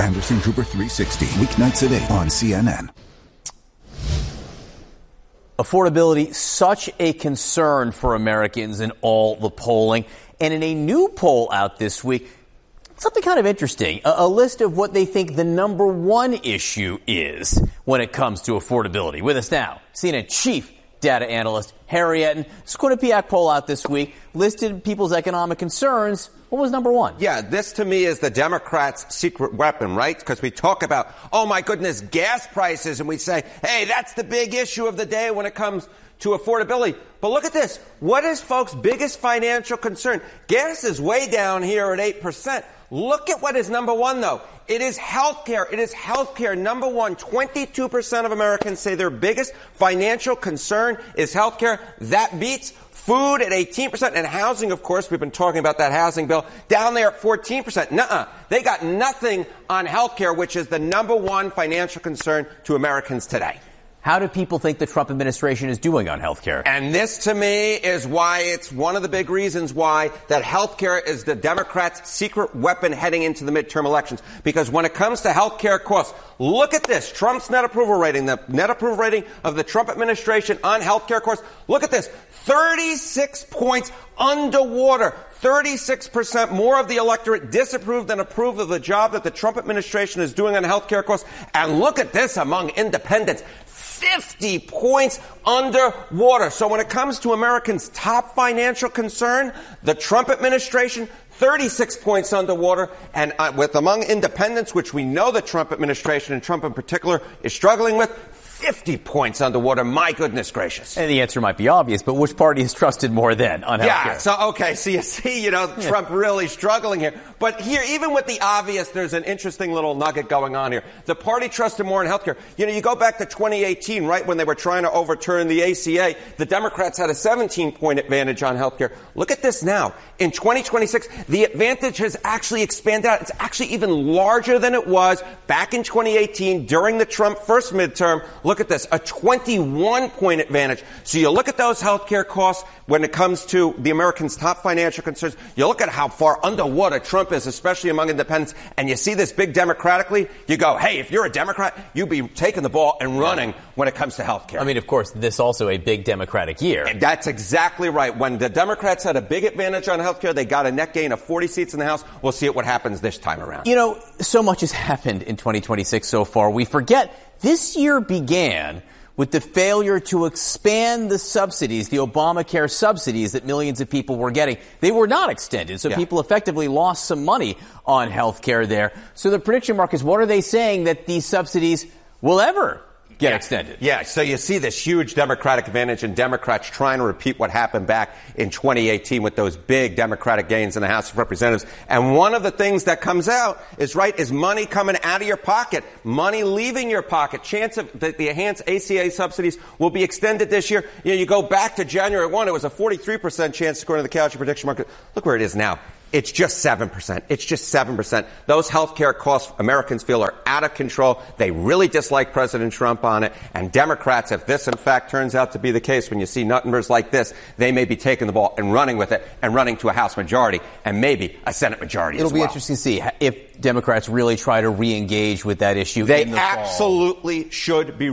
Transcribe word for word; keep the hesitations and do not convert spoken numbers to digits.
Anderson Cooper three sixty, weeknights at eight on C N N. Affordability, such a concern for Americans in all the polling. And in a new poll out this week, something kind of interesting, a, a list of what they think the number one issue is when it comes to affordability. With us now, C N N chief data analyst Harry Etten. Quinnipiac poll out this week listed people's economic concerns. What was number one? Yeah, this to me is the Democrats' secret weapon, right? Because we talk about, oh my goodness, gas prices, and we say, hey, that's the big issue of the day when it comes to affordability. But look at this. What is folks' biggest financial concern? Gas is way down here at eight percent. Look at what is number one, though. It is healthcare. It is healthcare. Number one, twenty-two percent of Americans say their biggest financial concern is healthcare. That beats food at eighteen percent, and housing, of course, we've been talking about that housing bill, down there at fourteen percent. Nuh-uh. They got nothing on healthcare, which is the number one financial concern to Americans today. How do people think the Trump administration is doing on health care? And this, to me, is why it's one of the big reasons why that health care is the Democrats' secret weapon heading into the midterm elections. Because when it comes to health care costs, look at this. Trump's net approval rating, the net approval rating of the Trump administration on health care costs. Look at this. thirty-six points underwater. thirty-six percent more of the electorate disapproved than approved of the job that the Trump administration is doing on health care costs. And look at this among independents. fifty points underwater. So when it comes to Americans' top financial concern, the Trump administration, thirty-six points underwater. And uh, with among independents, which we know the Trump administration and Trump in particular is struggling with, fifty points underwater. My goodness gracious. And the answer might be obvious, but which party is trusted more then on health care? Yeah, so, okay, so you see, you know, yeah. Trump really struggling here. But here, even with the obvious, there's an interesting little nugget going on here. The party trusted more in health care. You know, you go back to twenty eighteen, right, when they were trying to overturn the A C A, the Democrats had a seventeen-point advantage on health care. Look at this now. In twenty twenty-six, the advantage has actually expanded out. It's actually even larger than it was back in twenty eighteen during the Trump first midterm. Look at this, a twenty-one-point advantage. So you look at those health care costs when it comes to the Americans' top financial concerns. You look at how far underwater Trump is, especially among independents, and you see this big democratically, you go, hey, if you're a Democrat, you'd be taking the ball and running yeah. when it comes to health care. I mean, of course, this also a big Democratic year. And that's exactly right. When the Democrats had a big advantage on health care, they got a net gain of forty seats in the House. We'll see what happens this time around. You know, so much has happened in twenty twenty-six so far. We forget this year began with the failure to expand the subsidies, the Obamacare subsidies that millions of people were getting. They were not extended, so yeah. people effectively lost some money on health care there. So the prediction mark is, what are they saying that these subsidies will ever get yeah. extended? Yeah, so you see this huge Democratic advantage and Democrats trying to repeat what happened back in twenty eighteen with those big Democratic gains in the House of Representatives. And one of the things that comes out is, right, is money coming out of your pocket, money leaving your pocket. Chance of that the enhanced A C A subsidies will be extended this year. You know, you go back to January first, it was a forty-three percent chance according to the Calgary prediction market. Look where it is now. It's just seven percent. It's just seven percent. Those health care costs Americans feel are out of control. They really dislike President Trump on it. And Democrats, if this in fact turns out to be the case, when you see numbers like this, they may be taking the ball and running with it and running to a House majority and maybe a Senate majority It'll as be well. interesting to see if Democrats really try to re-engage with that issue They in the absolutely fall. should be